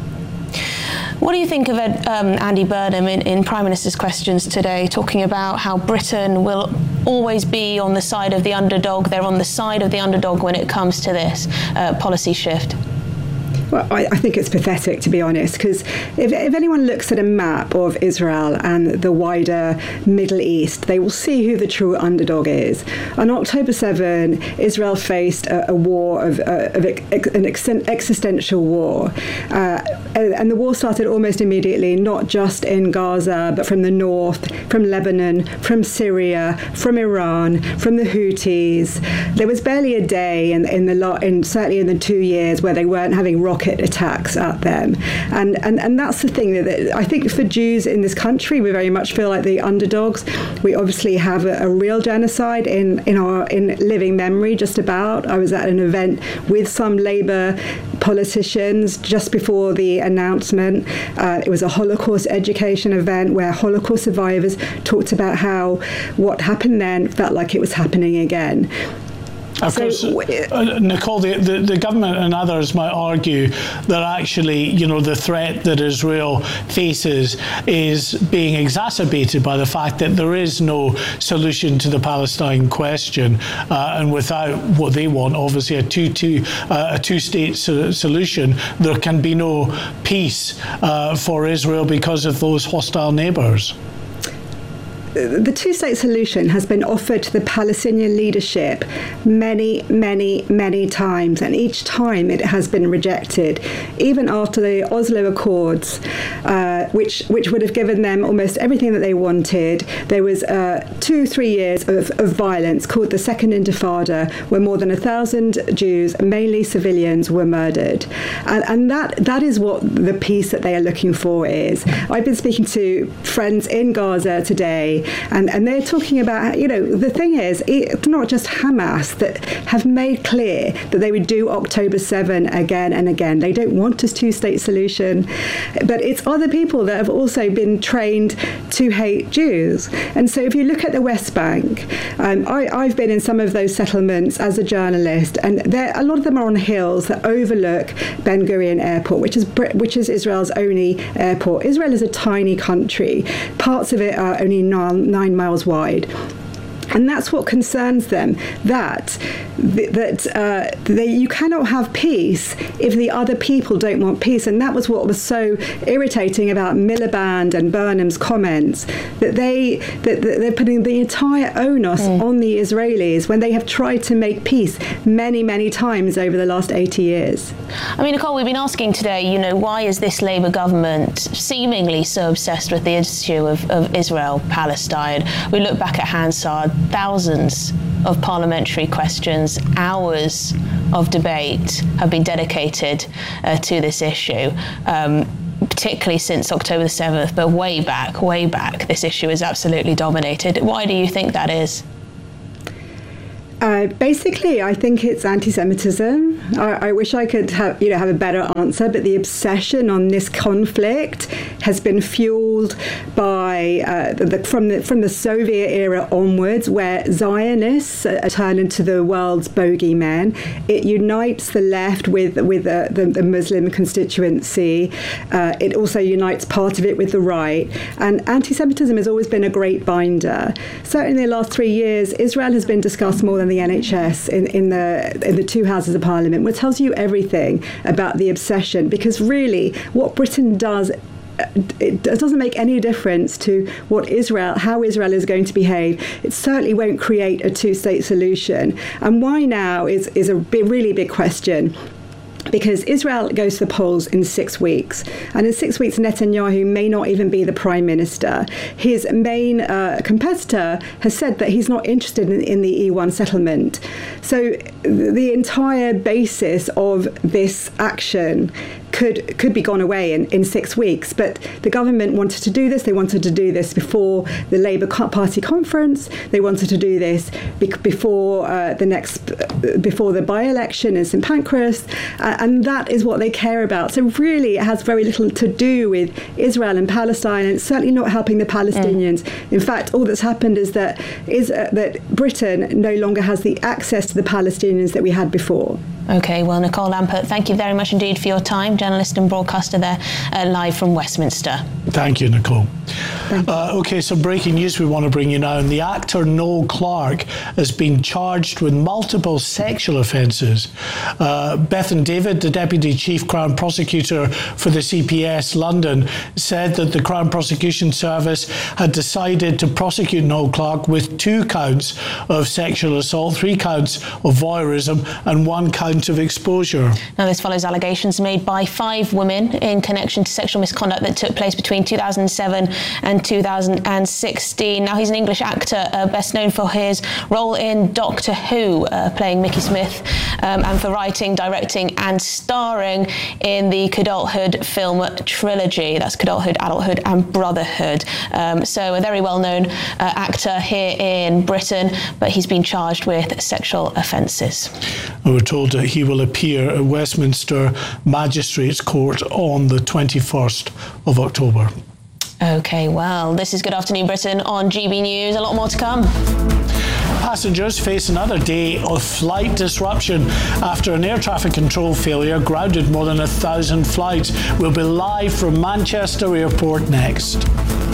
What do you think of Andy Burnham in Prime Minister's questions today, talking about how Britain will always be on the side of the underdog? They're on the side of the underdog when it comes to this policy shift. Well, I think it's pathetic, to be honest, because if anyone looks at a map of Israel and the wider Middle East, they will see who the true underdog is. On October 7, Israel faced a war of an existential war. And the war started almost immediately, not just in Gaza, but from the north, from Lebanon, from Syria, from Iran, from the Houthis. There was barely a day certainly in the 2 years where they weren't having rocket attacks at them, and that's the thing that I think for Jews in this country, we very much feel like the underdogs. We obviously have a real genocide in living memory. Just about, I was at an event with some Labour politicians just before the announcement. It was a Holocaust education event where Holocaust survivors talked about how what happened then felt like it was happening again. Of course, Nicole, the government and others might argue that actually, the threat that Israel faces is being exacerbated by the fact that there is no solution to the Palestine question, and without what they want, obviously a two-state solution, there can be no peace for Israel because of those hostile neighbours. The two-state solution has been offered to the Palestinian leadership many, many, many times, and each time it has been rejected. Even after the Oslo Accords, which would have given them almost everything that they wanted, there was 2-3 years of violence called the Second Intifada, where more than 1,000 Jews, mainly civilians, were murdered. And that is what the peace that they are looking for is. I've been speaking to friends in Gaza today Israeli, and they're talking about, the thing is, it's not just Hamas that have made clear that they would do October 7 again and again. They don't want a two-state solution, but it's other people that have also been trained to hate Jews. And so if you look at the West Bank, I've been in some of those settlements as a journalist, and a lot of them are on hills that overlook Ben Gurion Airport, which is Israel's only airport. Israel is a tiny country. Parts of it are only 9 miles wide. And that's what concerns them, that you cannot have peace if the other people don't want peace. And that was what was so irritating about Miliband and Burnham's comments, that they're putting the entire onus on the Israelis when they have tried to make peace many, many times over the last 80 years. I mean, Nicole, we've been asking today, why is this Labour government seemingly so obsessed with the issue of Israel-Palestine? We look back at Hansard, thousands of parliamentary questions, hours of debate have been dedicated to this issue, particularly since October the 7th, but way back, this issue is absolutely dominated. Why do you think that is? Basically, I think it's anti-Semitism. I wish I could have a better answer, but the obsession on this conflict has been fueled by from the Soviet era onwards, where Zionists are turned into the world's bogeyman. It unites the left with the Muslim constituency. It also unites part of it with the right. And anti-Semitism has always been a great binder. Certainly in the last 3 years, Israel has been discussed more than the NHS in the two houses of Parliament, which tells you everything about the obsession, because really what Britain does, it doesn't make any difference to how Israel is going to behave. It certainly won't create a two-state solution. And why now is a really big question. Because Israel goes to the polls in 6 weeks. And in 6 weeks, Netanyahu may not even be the prime minister. His main competitor has said that he's not interested in the E1 settlement. So the entire basis of this action could be gone away in 6 weeks. But the government wanted to do this. They wanted to do this before the Labour Party conference. They wanted to do this before the by-election in St Pancras. And that is what they care about. So really, it has very little to do with Israel and Palestine, and it's certainly not helping the Palestinians. In fact, all that's happened is that Britain no longer has the access to the Palestinians that we had before. OK, well, Nicole Lampert, thank you very much indeed for your time, journalist and broadcaster there, live from Westminster. Thank you, Nicole. OK, some breaking news we want to bring you now. And the actor Noel Clarke has been charged with multiple sexual offences. Bethan David, the Deputy Chief Crown Prosecutor for the CPS London, said that the Crown Prosecution Service had decided to prosecute Noel Clarke with 2 counts of sexual assault, 3 counts of voyeurism and 1 count of exposure. Now, this follows allegations made by 5 women in connection to sexual misconduct that took place between 2007 and 2016. Now, he's an English actor, best known for his role in Doctor Who, playing Mickey Smith, and for writing, directing and starring in the Kudalthood film trilogy. That's Kudalthood, Adulthood and Brotherhood. So a very well-known actor here in Britain, but he's been charged with sexual offences. We're told that he will appear at Westminster Magistrates Court on the 21st of October. OK, well, this is Good Afternoon Britain on GB News. A lot more to come. Passengers face another day of flight disruption after an air traffic control failure grounded more than 1,000 flights. We'll be live from Manchester Airport next.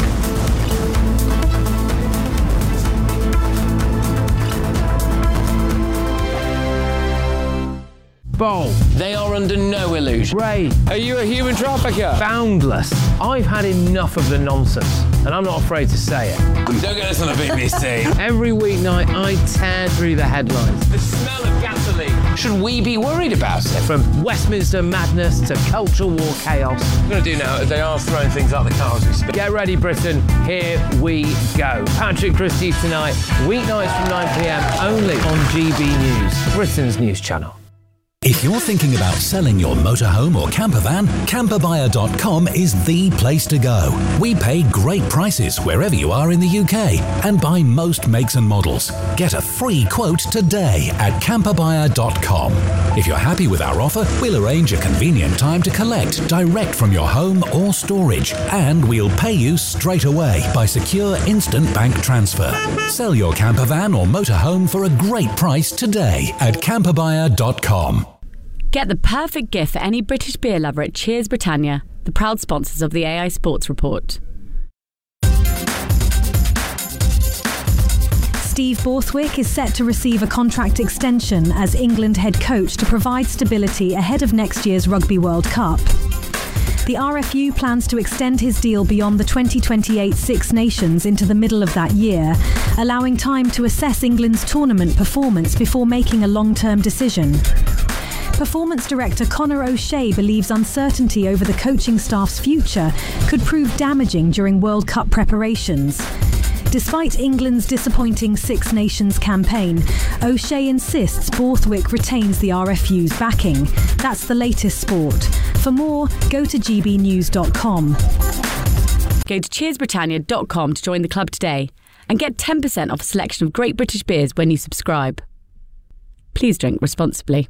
Bowl. They are under no illusion. Ray. Are you a human trafficker? Boundless. I've had enough of the nonsense, and I'm not afraid to say it. Don't get this on the BBC. Every weeknight, I tear through the headlines. The smell of gasoline. Should we be worried about it? From Westminster madness to culture war chaos. What I'm going to do now is they are throwing things out the car as we speak. Get ready, Britain. Here we go. Patrick Christie tonight, weeknights from 9 p.m, only on GB News, Britain's news channel. If If you're thinking about selling your motorhome or camper van, camperbuyer.com is the place to go. We pay great prices wherever you are in the UK and buy most makes and models. Get a free quote today at camperbuyer.com. If you're happy with our offer, we'll arrange a convenient time to collect direct from your home or storage, and we'll pay you straight away by secure instant bank transfer. Sell your camper van or motorhome for a great price today at camperbuyer.com. Get the perfect gift for any British beer lover at Cheers Britannia, the proud sponsors of the AI Sports Report. Steve Borthwick is set to receive a contract extension as England head coach to provide stability ahead of next year's Rugby World Cup. The RFU plans to extend his deal beyond the 2028 Six Nations into the middle of that year, allowing time to assess England's tournament performance before making a long-term decision. Performance director Conor O'Shea believes uncertainty over the coaching staff's future could prove damaging during World Cup preparations. Despite England's disappointing Six Nations campaign, O'Shea insists Borthwick retains the RFU's backing. That's the latest sport. For more, go to gbnews.com. Go to cheersbritannia.com to join the club today and get 10% off a selection of great British beers when you subscribe. Please drink responsibly.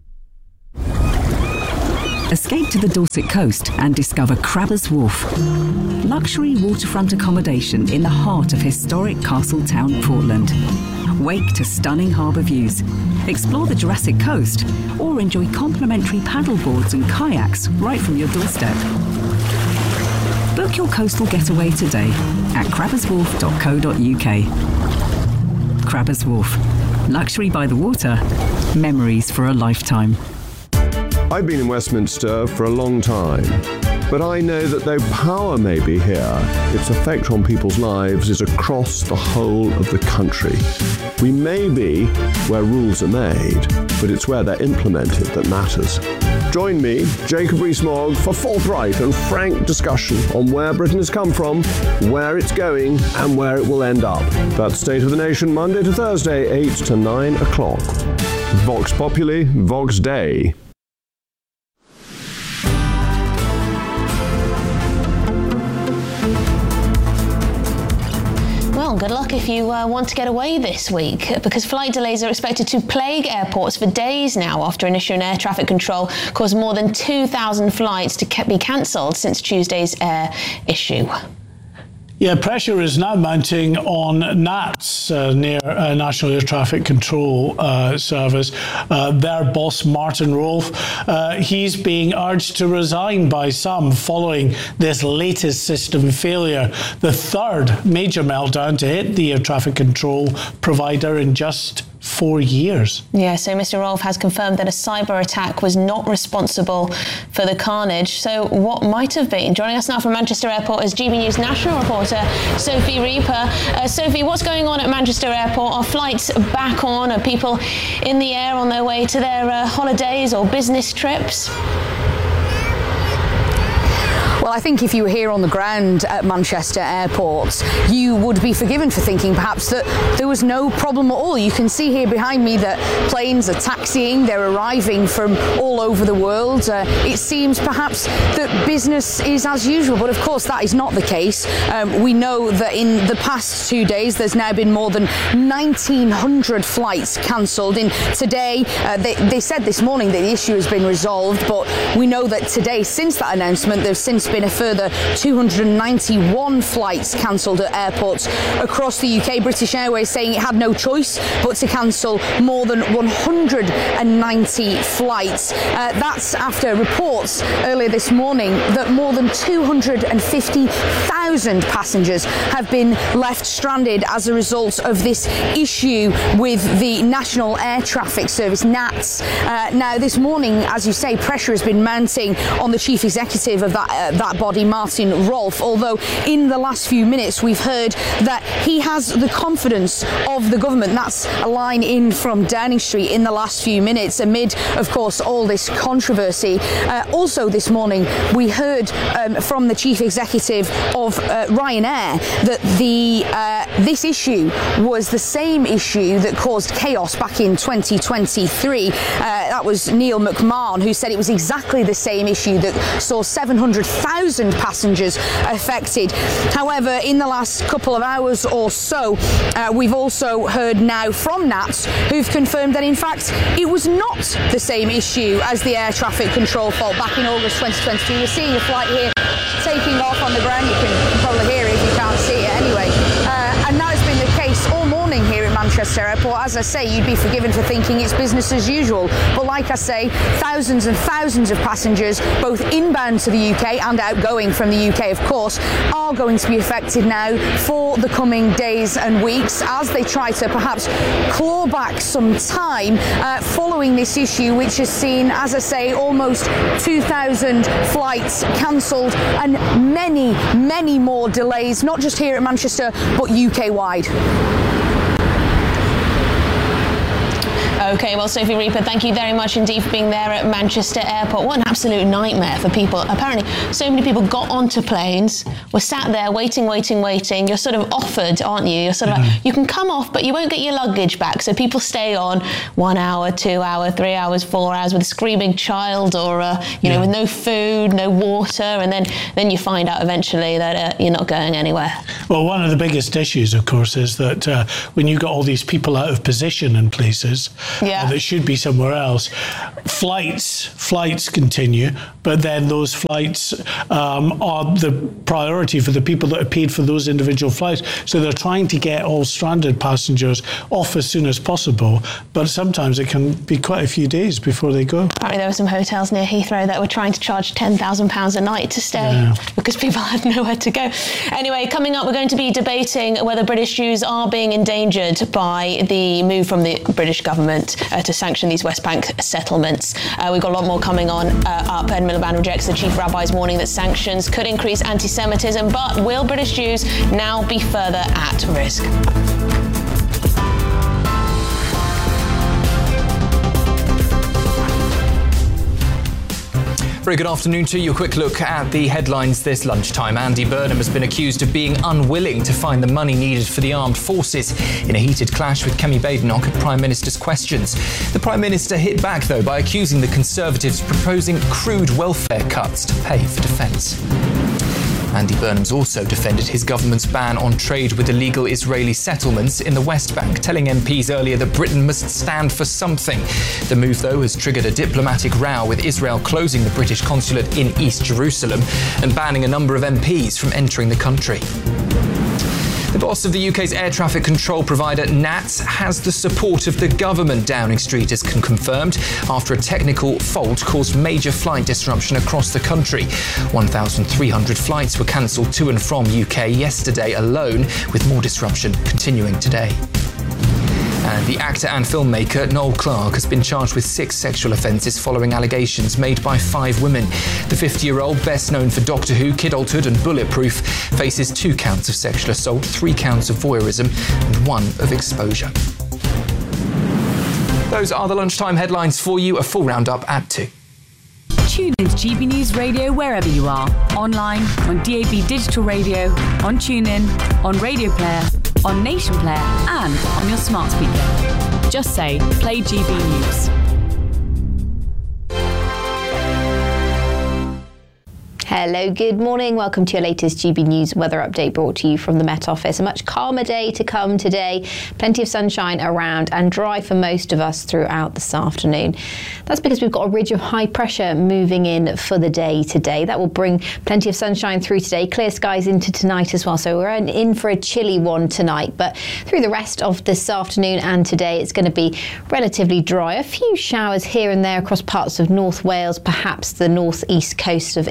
Escape to the Dorset coast and discover Crabbers Wharf. Luxury waterfront accommodation in the heart of historic Castletown, Portland. Wake to stunning harbour views. Explore the Jurassic Coast or enjoy complimentary paddle boards and kayaks right from your doorstep. Book your coastal getaway today at crabberswharf.co.uk. Crabbers Wharf. Luxury by the water. Memories for a lifetime. I've been in Westminster for a long time, but I know that though power may be here, its effect on people's lives is across the whole of the country. We may be where rules are made, but it's where they're implemented that matters. Join me, Jacob Rees-Mogg, for forthright and frank discussion on where Britain has come from, where it's going, and where it will end up. That's State of the Nation, Monday to Thursday, 8 to 9 o'clock. Vox Populi, Vox Dei. Well, good luck if you want to get away this week, because flight delays are expected to plague airports for days now after an issue in air traffic control caused more than 2,000 flights to be cancelled since Tuesday's air issue. Yeah, pressure is now mounting on NATS, near National Air Traffic Control Service. Their boss, Martin Rolfe, he's being urged to resign by some following this latest system failure, the third major meltdown to hit the air traffic control provider in just 4 years. Yeah, so Mr. Rolfe has confirmed that a cyber attack was not responsible for the carnage. So what might have been? Joining us now from Manchester Airport is GB News national reporter Sophie Reaper. Sophie, what's going on at Manchester Airport? Are flights back on? Are people in the air on their way to their holidays or business trips? Well, I think if you were here on the ground at Manchester Airport, you would be forgiven for thinking perhaps that there was no problem at all. You can see here behind me that planes are taxiing, they're arriving from all over the world. It seems perhaps that business is as usual, but of course that is not the case. We know that in the past 2 days there's now been more than 1,900 flights cancelled. In today, they said this morning that the issue has been resolved, but we know that today, since that announcement, there's since been a further 291 flights cancelled at airports across the UK. British Airways saying it had no choice but to cancel more than 190 flights. That's after reports earlier this morning that more than 250,000 passengers have been left stranded as a result of this issue with the National Air Traffic Service, NATS. Now, this morning, as you say, pressure has been mounting on the chief executive of that that body, Martin Rolfe, although in the last few minutes we've heard that he has the confidence of the government. That's a line in from Downing Street in the last few minutes, amid, of course, all this controversy. Also this morning we heard from the chief executive of Ryanair that this issue was the same issue that caused chaos back in 2023. That was Neil McMahon, who said it was exactly the same issue that saw 700,000 passengers affected. However, in the last couple of hours or so, we've also heard now from NATS, who've confirmed that in fact it was not the same issue as the air traffic control fault back in August 2022. You're seeing a flight here taking off on the ground. You can probably hear it if you can't see it anyway. And that's been the case all morning here at Manchester Airport. As I say, you'd be forgiven for thinking it's business as usual. But like I say, thousands and thousands of passengers, both inbound to the UK and outgoing from the UK, of course, are going to be affected now for the coming days and weeks as they try to perhaps claw back some time following this issue, which has seen, as I say, almost 2,000 flights cancelled and many, many more delays, not just here at Manchester, but UK-wide. OK, well, Sophie Reaper, thank you very much indeed for being there at Manchester Airport. What an absolute nightmare for people. Apparently, so many people got onto planes, were sat there waiting. You're sort of offered, aren't you? You're sort of like, you can come off, but you won't get your luggage back. So people stay on 1 hour, 2 hour, 3 hours, 4 hours with a screaming child or, with no food, no water. And then you find out eventually that you're not going anywhere. Well, one of the biggest issues, of course, is that when you've got all these people out of position in places, that should be somewhere else. Flights continue, but then those flights are the priority for the people that have paid for those individual flights. So they're trying to get all stranded passengers off as soon as possible, but sometimes it can be quite a few days before they go. Apparently there were some hotels near Heathrow that were trying to charge £10,000 a night to stay because people had nowhere to go. Anyway, coming up, we're going to be debating whether British Jews are being endangered by the move from the British government to sanction these West Bank settlements. We've got a lot more coming on up. Ed Miliband rejects the chief rabbi's warning that sanctions could increase anti-Semitism, but will British Jews now be further at risk? Very good afternoon to you. A quick look at the headlines this lunchtime. Andy Burnham has been accused of being unwilling to find the money needed for the armed forces in a heated clash with Kemi Badenoch at Prime Minister's questions. The Prime Minister hit back, though, by accusing the Conservatives of proposing crude welfare cuts to pay for defence. Andy Burnham's also defended his government's ban on trade with illegal Israeli settlements in the West Bank, telling MPs earlier that Britain must stand for something. The move, though, has triggered a diplomatic row, with Israel closing the British consulate in East Jerusalem and banning a number of MPs from entering the country. The boss of the UK's air traffic control provider NATS has the support of the government, Downing Street has confirmed, after a technical fault caused major flight disruption across the country. 1,300 flights were cancelled to and from UK yesterday alone, with more disruption continuing today. And the actor and filmmaker Noel Clarke has been charged with 6 sexual offences following allegations made by 5 women. The 50-year-old, best known for Doctor Who, Kidulthood and Bulletproof, faces 2 counts of sexual assault, 3 counts of voyeurism and 1 of exposure. Those are the lunchtime headlines for you. A full roundup at 2. Tune in to GB News Radio wherever you are. Online, on DAB Digital Radio, on TuneIn, on Radio Player, on Nation Player and on your smart speaker. Just say, play GB News. Hello, good morning. Welcome to your latest GB News weather update brought to you from the Met Office. A much calmer day to come today. Plenty of sunshine around and dry for most of us throughout this afternoon. That's because we've got a ridge of high pressure moving in for the day today. That will bring plenty of sunshine through today. Clear skies into tonight as well. So we're in for a chilly one tonight. But through the rest of this afternoon and today, it's going to be relatively dry. A few showers here and there across parts of North Wales, perhaps the northeast coast of England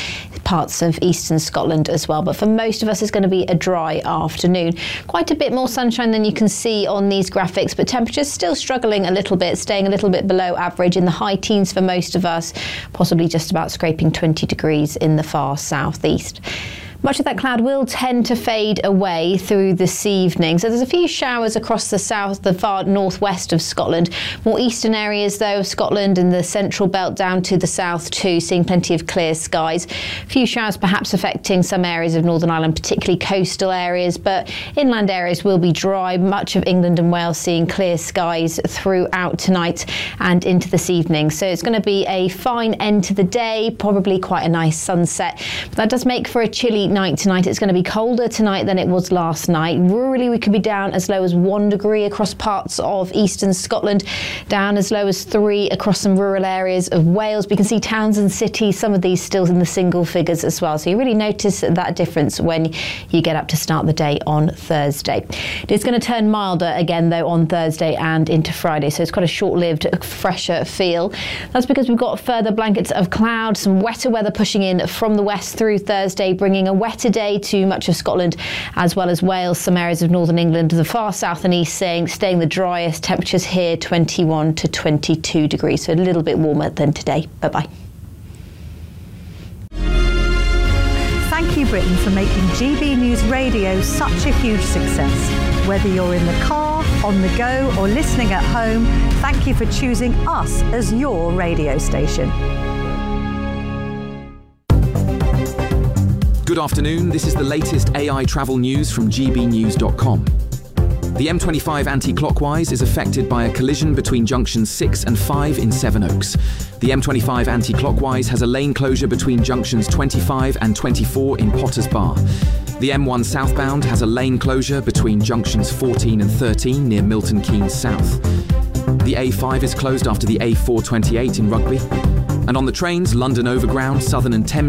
parts of eastern Scotland as well. But for most of us, it's going to be a dry afternoon. Quite a bit more sunshine than you can see on these graphics, but temperatures still struggling a little bit, staying a little bit below average in the high teens for most of us, possibly just about scraping 20 degrees in the far southeast. Much of that cloud will tend to fade away through this evening. So there's a few showers across the south, the far northwest of Scotland. More eastern areas, though, of Scotland and the central belt down to the south too, seeing plenty of clear skies. A few showers perhaps affecting some areas of Northern Ireland, particularly coastal areas, but inland areas will be dry. Much of England and Wales seeing clear skies throughout tonight and into this evening. So it's going to be a fine end to the day, probably quite a nice sunset. But that does make for a chilly night tonight. It's going to be colder tonight than it was last night. Rurally, we could be down as low as 1 degree across parts of eastern Scotland, down as low as 3 across some rural areas of Wales. We can see towns and cities, some of these still in the single figures as well. So you really notice that difference when you get up to start the day on Thursday. It's going to turn milder again, though, on Thursday and into Friday. So it's quite a short-lived, fresher feel. That's because we've got further blankets of cloud, some wetter weather pushing in from the west through Thursday, bringing a wetter day to much of Scotland as well as Wales, some areas of northern England, the far south and east staying the driest. Temperatures here 21 to 22 degrees, so a little bit warmer than today. Bye-bye. Thank you, Britain, for making GB News Radio such a huge success. Whether you're in the car, on the go, or listening at home, thank you for choosing us as your radio station. Good afternoon, this is the latest AI travel news from gbnews.com. The M25 anti-clockwise is affected by a collision between junctions 6 and 5 in Sevenoaks. The M25 anti-clockwise has a lane closure between junctions 25 and 24 in Potters Bar. The M1 southbound has a lane closure between junctions 14 and 13 near Milton Keynes South. The A5 is closed after the A428 in Rugby. And on the trains, London Overground, Southern and Thames